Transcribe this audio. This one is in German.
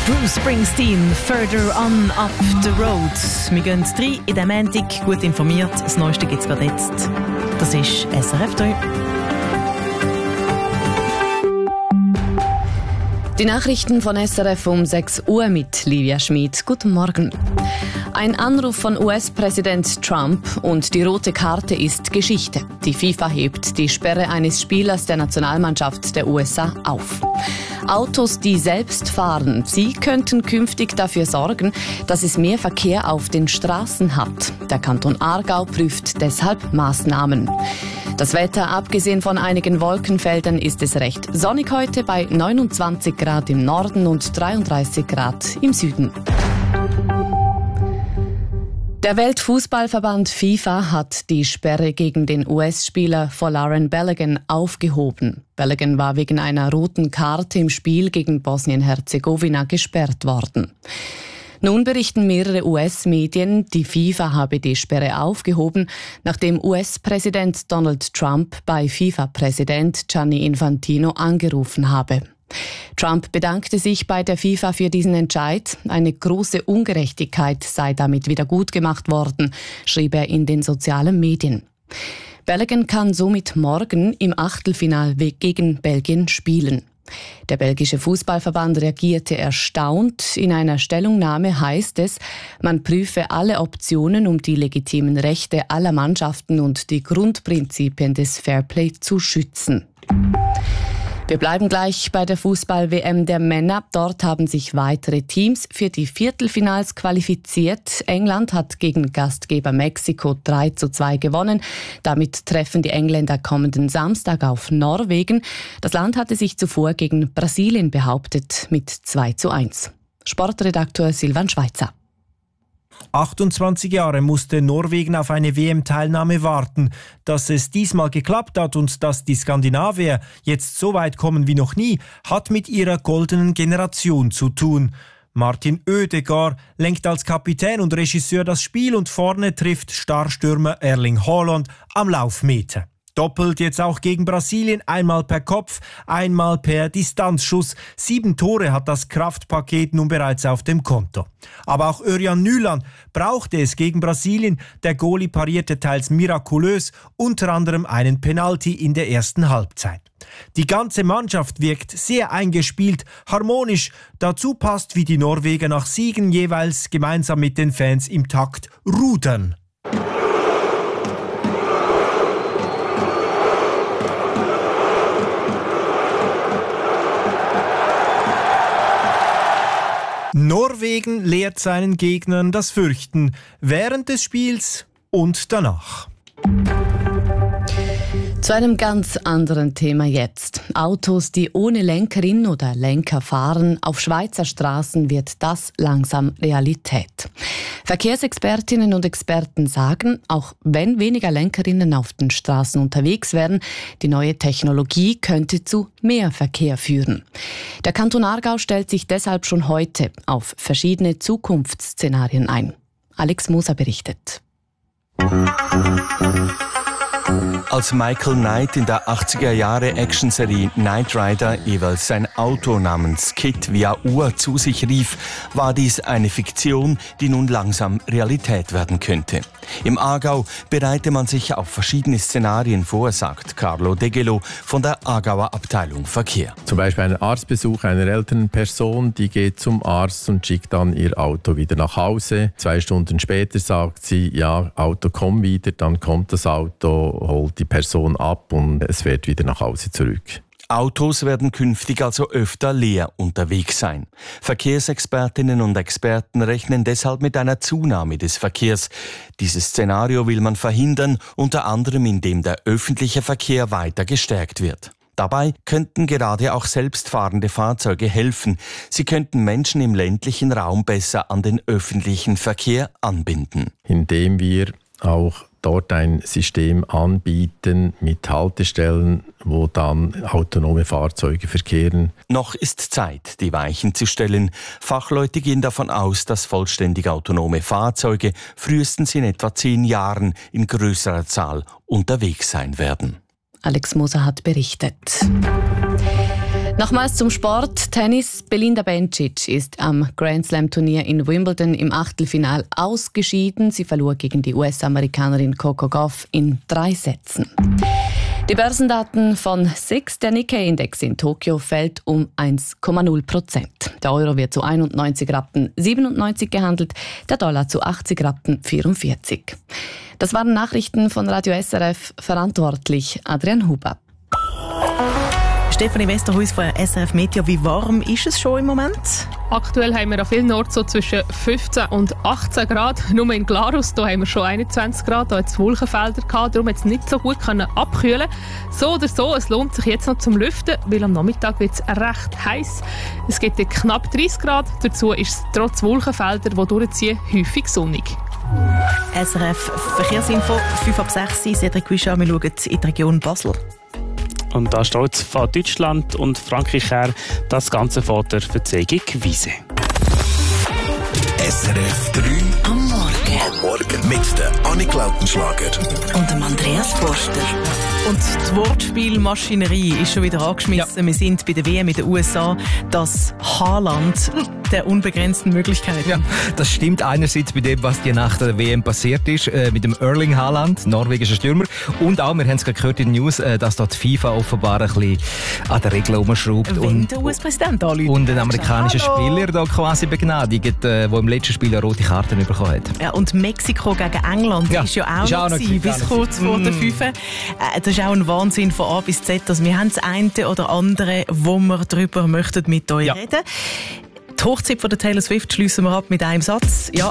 Bruce Springsteen, Further On Up the Road. Wir gehen rein in den Montag, gut informiert. Das Neueste gibt es gerade jetzt. Das ist SRF 3. Die Nachrichten von SRF um 6 Uhr mit Livia Schmid. Guten Morgen. Ein Anruf von US-Präsident Trump und die rote Karte ist Geschichte. Die FIFA hebt die Sperre eines Spielers der Nationalmannschaft der USA auf. Autos, die selbst fahren, sie könnten künftig dafür sorgen, dass es mehr Verkehr auf den Straßen hat. Der Kanton Aargau prüft deshalb Maßnahmen. Das Wetter, abgesehen von einigen Wolkenfeldern, ist es recht sonnig heute bei 29 Grad im Norden und 33 Grad im Süden. Der Weltfußballverband FIFA hat die Sperre gegen den US-Spieler Folarin Balogun aufgehoben. Balogun war wegen einer roten Karte im Spiel gegen Bosnien-Herzegowina gesperrt worden. Nun berichten mehrere US-Medien, die FIFA habe die Sperre aufgehoben, nachdem US-Präsident Donald Trump bei FIFA-Präsident Gianni Infantino angerufen habe. Trump bedankte sich bei der FIFA für diesen Entscheid. Eine große Ungerechtigkeit sei damit wieder gut gemacht worden, schrieb er in den sozialen Medien. Balogun kann somit morgen im Achtelfinale gegen Belgien spielen. Der belgische Fußballverband reagierte erstaunt. In einer Stellungnahme heißt es, man prüfe alle Optionen, um die legitimen Rechte aller Mannschaften und die Grundprinzipien des Fairplay zu schützen. Wir bleiben gleich bei der Fußball-WM der Männer. Dort haben sich weitere Teams für die Viertelfinals qualifiziert. England hat gegen Gastgeber Mexiko 3:2 gewonnen. Damit treffen die Engländer kommenden Samstag auf Norwegen. Das Land hatte sich zuvor gegen Brasilien behauptet mit 2:1. Sportredakteur Silvan Schweizer. 28 Jahre musste Norwegen auf eine WM-Teilnahme warten. Dass es diesmal geklappt hat und dass die Skandinavier jetzt so weit kommen wie noch nie, hat mit ihrer goldenen Generation zu tun. Martin Ødegaard lenkt als Kapitän und Regisseur das Spiel und vorne trifft Starstürmer Erling Haaland am Laufmeter. Doppelt jetzt auch gegen Brasilien, einmal per Kopf, einmal per Distanzschuss. 7 Tore hat das Kraftpaket nun bereits auf dem Konto. Aber auch Örjan Nyland brauchte es gegen Brasilien. Der Goalie parierte teils mirakulös, unter anderem einen Penalty in der ersten Halbzeit. Die ganze Mannschaft wirkt sehr eingespielt, harmonisch. Dazu passt, wie die Norweger nach Siegen jeweils gemeinsam mit den Fans im Takt rudern. Norwegen lehrt seinen Gegnern das Fürchten während des Spiels und danach. Zu einem ganz anderen Thema jetzt. Autos, die ohne Lenkerin oder Lenker fahren, auf Schweizer Straßen wird das langsam Realität. Verkehrsexpertinnen und Experten sagen, auch wenn weniger Lenkerinnen auf den Straßen unterwegs wären, die neue Technologie könnte zu mehr Verkehr führen. Der Kanton Aargau stellt sich deshalb schon heute auf verschiedene Zukunftsszenarien ein. Alex Moser berichtet. Als Michael Knight in der 80er-Jahre-Actionserie Knight Rider jeweils sein Auto namens Kit via Uhr zu sich rief, war dies eine Fiktion, die nun langsam Realität werden könnte. Im Aargau bereite man sich auf verschiedene Szenarien vor, sagt Carlo Degelo von der Aargauer Abteilung Verkehr. Zum Beispiel ein Arztbesuch einer älteren Person, die geht zum Arzt und schickt dann ihr Auto wieder nach Hause. 2 Stunden später sagt sie, ja, Auto komm wieder, dann kommt das Auto, holt die Person ab und es fährt wieder nach Hause zurück. Autos werden künftig also öfter leer unterwegs sein. Verkehrsexpertinnen und Experten rechnen deshalb mit einer Zunahme des Verkehrs. Dieses Szenario will man verhindern, unter anderem indem der öffentliche Verkehr weiter gestärkt wird. Dabei könnten gerade auch selbstfahrende Fahrzeuge helfen. Sie könnten Menschen im ländlichen Raum besser an den öffentlichen Verkehr anbinden. Indem wir auch dort ein System anbieten mit Haltestellen, wo dann autonome Fahrzeuge verkehren. Noch ist Zeit, die Weichen zu stellen. Fachleute gehen davon aus, dass vollständig autonome Fahrzeuge frühestens in etwa 10 Jahren in größerer Zahl unterwegs sein werden. Alex Moser hat berichtet. Nochmals zum Sport. Tennis. Belinda Bencic ist am Grand Slam Turnier in Wimbledon im Achtelfinal ausgeschieden. Sie verlor gegen die US-Amerikanerin Coco Gauff in 3 Sätzen. Die Börsendaten von SIX, der Nikkei-Index in Tokio, fällt um 1,0%. Der Euro wird zu 91,97 gehandelt, der Dollar zu 80,44. Das waren Nachrichten von Radio SRF, verantwortlich Adrian Huber. Stefanie Westerhuis von SRF Media, wie warm ist es schon im Moment? Aktuell haben wir an vielen Orten so zwischen 15 und 18 Grad. Nur in Glarus da haben wir schon 21 Grad. Da hat es Wolkenfelder gehabt, darum hat es nicht so gut abkühlen. So oder so, es lohnt sich jetzt noch zum Lüften, weil am Nachmittag wird es recht heiß. Es gibt knapp 30 Grad. Dazu ist es trotz Wolkenfelder, die durchziehen, häufig sonnig. SRF Verkehrsinfo, 5 ab 6, Cedric Wischau, wir schauen in die Region Basel. Und da steht es von Deutschland und Frankreich her, das Ganze vor der Verzeigung Wiese. SRF 3 am Morgen mit der Annik Lautenschlager und dem Andreas Forster. Und die Wortspielmaschinerie ist schon wieder angeschmissen. Ja. Wir sind bei der WM in den USA, das Haaland der unbegrenzten Möglichkeiten. Ja, das stimmt einerseits bei dem, was die nach der WM passiert ist, mit dem Erling Haaland, norwegischer Stürmer. Und auch, wir haben es gerade gehört in den News, dass dort die FIFA offenbar ein bisschen an der Regel rumschraubt. Wenn und der US-Präsident anruft. Und einen amerikanischen Spieler da quasi begnadigt, der im letzten Spiel eine rote Karte bekommen hat. Ja, und Mexiko gegen England ist ja auch noch bis kurz vor der FIFA. Das ist auch ein Wahnsinn von A bis Z. Also wir haben das eine oder andere, wo wir darüber möchten mit euch reden. Die Hochzeit von der Taylor Swift schliessen wir ab mit einem Satz. Ja,